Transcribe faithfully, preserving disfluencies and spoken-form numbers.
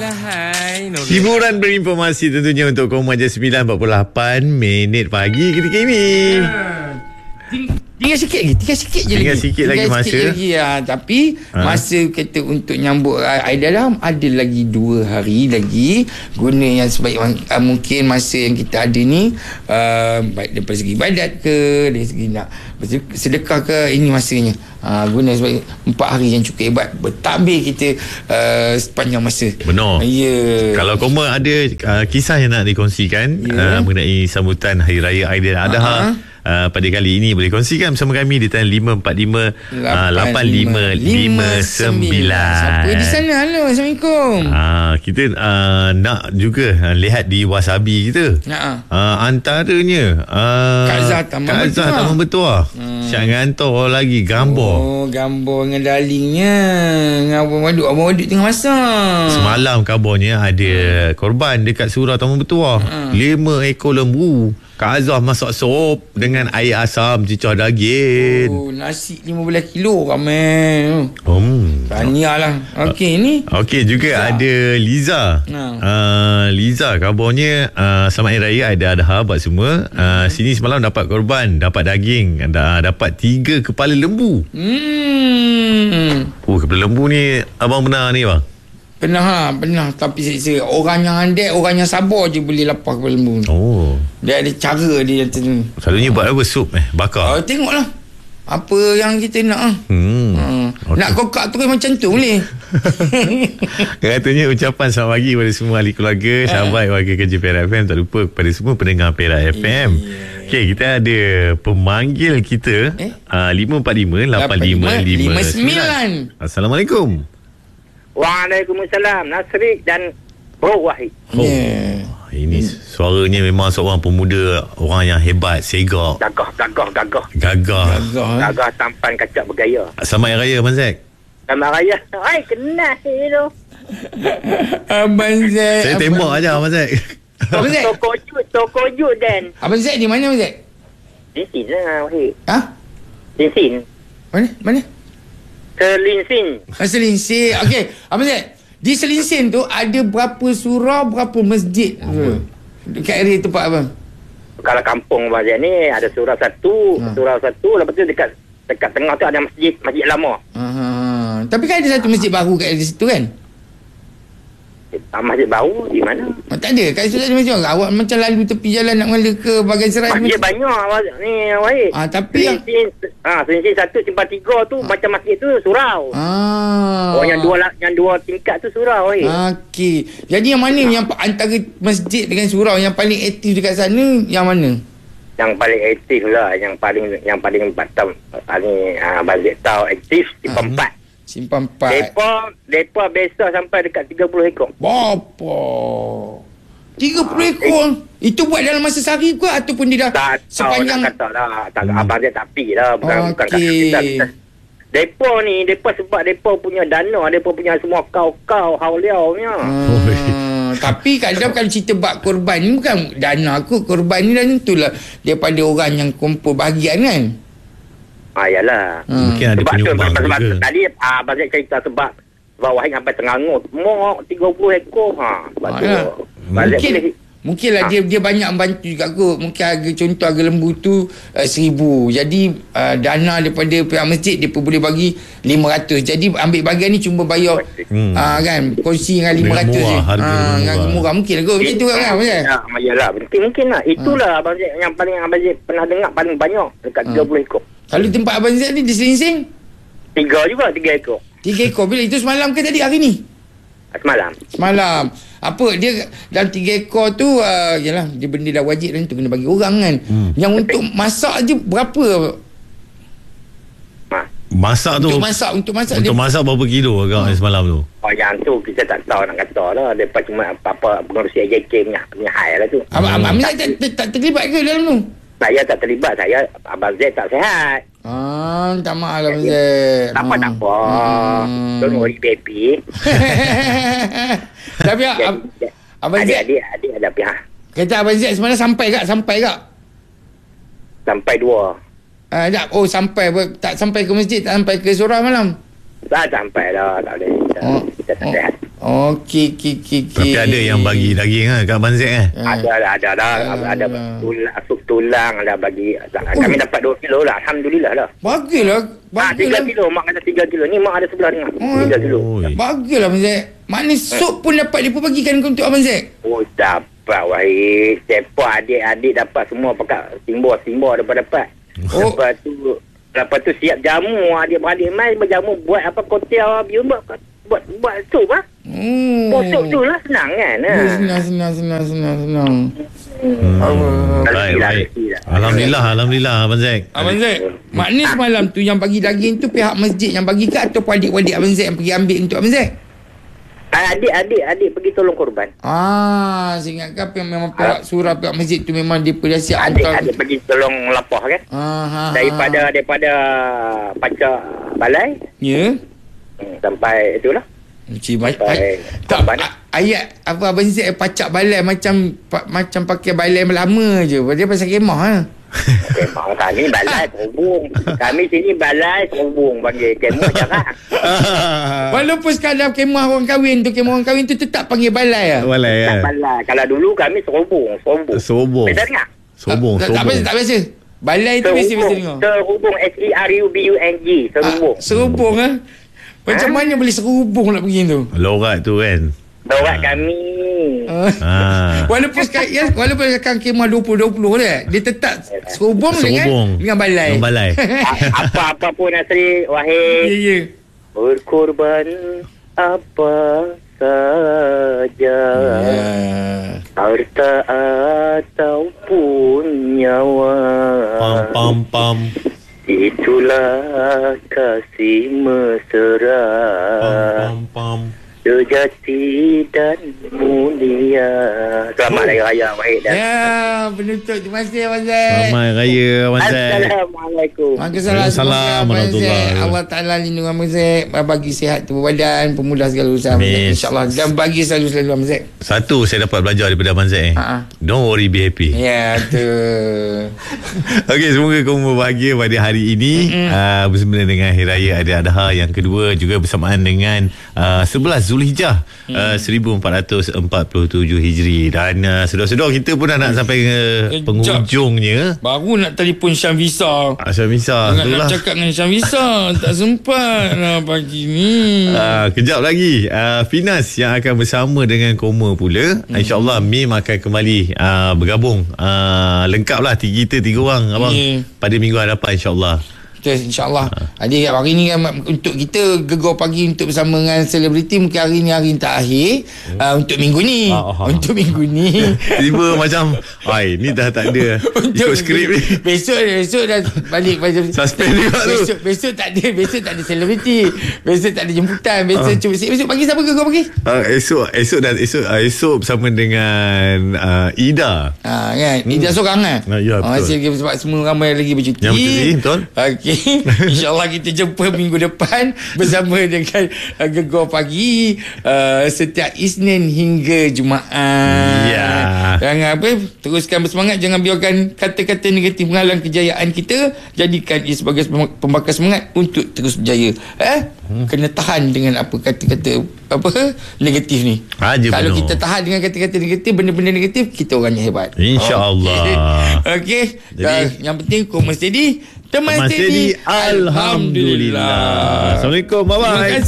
Alhamdulillah. Hai Nurul. Hiburan berinformasi tentunya untuk Koma Jam sembilan empat puluh lapan minit pagi ketika ini. Tinggal sikit lagi, tinggal sikit je tinggal lagi. Sikit lagi tinggal masa. sikit lagi ya. Tapi ha? masa kita untuk nyambut Aidil dalam ada lagi dua hari lagi. Guna yang sebaik uh, mungkin masa yang kita ada ni, uh, baik daripada segi ibadat ke, dari segi nak sedekah ke, ini masanya. Uh, guna sebaik empat hari yang cukup hebat, bertabir kita uh, sepanjang masa. Benar. Ya. Yeah. Kalau Koma ada uh, kisah yang nak dikongsikan yeah. uh, mengenai sambutan Hari Raya Aidil Adha, uh-huh. Uh, pada kali ini boleh kongsikan bersama kami di talian lima empat lima lapan lima lima sembilan. Siapa di sana? Halo, Assalamualaikum. Uh, kita uh, nak juga uh, lihat di Wasabi kita. uh, uh, Antaranya uh, Kak Zah Taman Kak Zah Taman Bertuah. hmm. Syak ngantor lagi gambar. Oh, gambar dengan dalingnya. Dengan Abang Waduk. Abang Waduk tengah masak. Semalam kabarnya ada korban dekat Surau Taman Bertuah. uh. Lima ekor lembu. Kak Azhar masak sop dengan air asam cicah daging. Oh, nasi lima belas kilo ramai. Hmm. Tahniah lah. Okey, ni. Okey, juga Liza. Ada Liza. Ha. Uh, Liza kabarnya uh, selamat Hari Raya Aidil Adha buat semua. Uh, sini semalam dapat korban, dapat daging, uh, dapat tiga kepala lembu. Hmm. Oh, kepala lembu ni abang pernah ni bang? Pernah ha, pernah. Tapi saya, orang yang handai, orang yang sabar je boleh lapar kepala lembu. Oh. Dia ada cara dia yang selalunya buat apa? Sup eh? Bakar? Oh, tengoklah apa yang kita nak. Hmm. Hmm. Okay. Nak kokak terus macam tu boleh. Katanya ucapan selamat pagi kepada semua ahli keluarga, sahabat warga kerja Perak F M. Tak lupa kepada semua pendengar Perak F M. Yeah. Okey, kita ada pemanggil kita eh? uh, lima empat lima lapan lima lima sembilan. Assalamualaikum. Waalaikumsalam. Nasri dan Bro Wahid. Oh. Yeah. Ini suaranya memang seorang pemuda, orang yang hebat, segak. Gagah, gagah, gagah. Gagah. Gagah, eh? Gagah tampan kacak bergaya. Selamat Hari Raya, Abang Zack. Selamat Raya. Hai, kenal tu. Abang Zack. Saya tembak aja Abang Zack. Abang Zack. Toko jut, toko jut dan. Abang Zack di mana Abang Zack? Di sini lah, Wahid. Ha? Di sini. Mana? Mana? Selinsin. Ah, Selinsin. Okey, Abang Zack. Di Selinsin tu ada berapa surau, berapa masjid? Oh. Dekat area tempat abang. Kalau kampung Abang Zack ni ada surau satu, ha. surau satu, lepas tu dekat dekat tengah tu ada masjid, masjid lama. Aha. Tapi kan ada satu masjid baru kat situ kan? Masjid baru di mana? Oh, tak ada. Kat situ tak ada masjid. Awak macam lalu tepi jalan nak mula ke Bagan Serai. Masjid macam... banyak awak ni Wahid. Ah, tapi yang ah, Selinsin satu Simpang Tiga tu ah. macam masjid tu surau. Ah. Oh, yang dua yang dua tingkat tu surau Wahid. Okey. Jadi yang mana ah. yang antara masjid dengan surau yang paling aktif dekat sana yang mana? Yang paling aktif lah, yang paling yang paling batam paling ah Bazir tahu aktif Simpang Empat. Ah. Simpang Empat. Depa depa biasa sampai dekat tiga puluh ekor. Bapa. tiga puluh ekor. Itu buat dalam masa sehari ke ataupun dia dah tak, sepanjang tak tahu lah. Tak hmm. abang dia tak pi lah, bukan okay. bukan kat kita. Depa ni, depa sebab depa punya dana, depa punya semua kau-kau hauliaunya. Hmm. Tapi kadang kalau cerita bab korban ni bukan dana aku, korban ni dah tentulah daripada orang yang kumpul bahagian kan. Ah, yalah. Hmm. Mungkin ada sebab penyumbang tu, sebab, juga. Sebab tadi ah, abang saya cerita sebab sebab Wahid sampai Terengganu mok tiga puluh ekor ha. Sebab ah, tu ya. Mungkin boleh, mungkinlah ha. dia dia banyak membantu juga kot. Mungkin harga contoh harga lembu tu uh, seribu. Jadi uh, dana daripada pihak masjid dia pun boleh bagi lima ratus. Jadi ambil bahagian ni cuma bayar hmm. uh, kan kongsi dengan lima ratus je. Ha, dengan murah mungkin lah kot. Macam tu kan kan. Ya, yalah. Mungkin mungkin lah. Itulah ha. abang Zaid yang paling abang Zaid pernah dengar paling banyak dekat tiga puluh ekor. Kalau tempat Abang Zaid ni di Selinsin? Tiga juga, tiga ekor. Tiga ekor. Bila itu semalam ke tadi hari ni? Semalam. Semalam. Apa dia dalam tiga ekor tu uh, yalah dia benda dah wajib dan tu kena bagi orang kan. Hmm. Yang untuk masak je berapa? Ma. Masak tu untuk masak untuk masak untuk dia, masak berapa kilo agak hmm. semalam tu? Oh yang tu kita tak tahu nak kata lah. Depa cuma apa-apa pengurusi A J K punya punya hal lah tu. Abang hmm. Abang tak, tak, tak terlibat ke dalam tu? Saya tak terlibat. Saya Abang Zaid tak sihat. Ah, tak maaf lah Abang Zaid. Tak apa, tak apa. Hmm. Don't worry baby. Tapi Abang Zaid adik, adik ada pihak. Kata Abang Zaid semalam sampai tak? Sampai tak? Sampai dua. Ah, tak. Oh sampai. Tak sampai ke masjid, tak sampai ke surau malam? Tak sampai dah. Tak boleh. Kita, oh. kita tak sihat. Oh. Okey, okey, okey. Tapi ada yang bagi daging kan kat Abang Z kan? Ada, ada, ada, ada, ada, ada tulang, sup tulang, ada bagi. Kami dapat dua kilo lah, alhamdulillah lah. Bagilah. Ah, tiga kilo, mak kata tiga kilo. Ni mak ada sebelah tengah. Tiga kilo. Bagilah Abang Z. Maknanya sup pun dapat dia pun bagikan untuk Abang Z. Oh, dapat wahai. Siapa adik-adik dapat semua pakat timbo-timbo dapat dapat. Oh. Lepas tu, lepas tu siap jamu adik-beradik mai berjamu buat apa kotel biar buat buat buat sup ah. Hmm. Buat sup tu lah senang kan. Ha. Senang, senang, senang, senang, senang. Hmm. Allah. Baik, baik. Alhamdulillah, Alhamdulillah Abang Z. Abang Z, maknanya semalam tu yang bagi daging tu pihak masjid yang bagi ke ataupun adik-adik Abang Z yang pergi ambil untuk Abang Z? Adik-adik adik pergi tolong korban. Ah, saya ingatkan yang memang pihak surah pihak masjid tu memang dia dah siap Adik hantar. adik pergi tolong lapah kan. Ah, ha, Daripada daripada pacak balai ya. hmm, sampai itulah. Cik baik. Sampai Tak korban. a- ayat apa Abang Z pacak balai macam pa, macam pakai balai lama je. Dia pasal kemah ha. Kemah kami balai terhubung. Kami sini balai terhubung panggil kemah jarang. Walaupun sekadar kemah orang kahwin tu, kemah orang kahwin tu tetap panggil balai ah. Walai Tak kan? balai. Kalau dulu kami serobong, serobong. Sobong. Beda dengar? Sobong, tak, tak, tak biasa, sobong. tak biasa. Balai tu biasa-biasa dengar. Terhubung S E R U B U N G serubung. Ah, serubung ah. Macam Ha? mana boleh serubung nak pergi tu? Lorat tu kan? Dorat kami. Ah. Ah. Walaupun sekarang ya, walaupun sekarang kemah dua puluh dua puluh dia, dia tetap serubung Serubung. dengan dengan balai. Dengan balai. A- Apa-apa pun Nasri, Ya, wahai. ya. Berkorban apa saja. Ya. Harta ataupun nyawa. Pam pam pam. Itulah kasih mesra. Pam pam pam. Sejati dan mulia. Selamat Hari Raya baik dan. Ya, penutup. Terima kasih Abang Z. Selamat Raya Abang Z. Assalamualaikum. Waalaikumsalam. Waalaikumsalam warahmatullahi. Allah Ta'ala lindungi Abang Z, bagi sihat tubuh badan, pemudah segala usaha. Amin. InsyaAllah. Dan bagi selalu-selalu Abang Z. Satu saya dapat belajar daripada Abang Z eh. Ha. Don't worry, be happy. Ya, tu. Okey, semoga kamu berbahagia pada hari ini uh, bersama dengan Hari Raya Adha yang kedua, juga bersamaan dengan uh, sebelas Zulhijjah mm. uh, seribu empat ratus empat puluh tujuh Hijri. Dan uh, sedar-sedar kita pun dah nak sampai ke Kejap. penghujungnya. Baru nak telefon Syam Visa. Asal misal Nak, nak itulah. cakap dengan Syam Visa. Tak sempat lah pagi ni. Uh, kejap lagi uh, Finas yang akan bersama dengan Koma pula. hmm. InsyaAllah Mim akan kembali uh, bergabung uh, lengkap lah kita tiga orang abang Yeah. pada minggu hadapan insyaAllah. Betul, InsyaAllah. Adik, hari ni kan untuk kita gegar pagi untuk bersama dengan selebriti, mungkin hari ni hari terakhir uh, untuk minggu ni. Ah, ah. Untuk minggu ni. Tiba macam ai ni dah tak ada ikut skrip ni. Besok besok dah balik macam Suspend juga tu. Besok besok tak ada, besok tak ada selebriti. Besok tak ada jemputan. Besok Ah. cuba besok pagi siapa gegar pagi? Uh, esok esok dan esok uh, esok bersama dengan uh, Ida. Ha kan. Hmm. Ida seorang kan? Ah, ya, betul. Masih lagi sebab semua ramai lagi bercuti. Yang bercuti, betul. Okey. InsyaAllah kita jumpa minggu depan bersama dengan uh, Gegar Pagi uh, setiap Isnin hingga Jumaat. Ya. Jangan apa, teruskan bersemangat, jangan biarkan kata-kata negatif menghalang kejayaan kita. Jadikan ia sebagai pembakar semangat untuk terus berjaya. Eh? Hmm. Kena tahan dengan apa kata-kata apa negatif ni. Aja Kalau penuh. kita tahan dengan kata-kata negatif, benda-benda negatif, kita orang yang hebat. InsyaAllah. Okey. Okay. Jadi- yang penting kau mesti di teman Teman steady. steady, Alhamdulillah. Assalamualaikum, bye-bye. Terima kasih.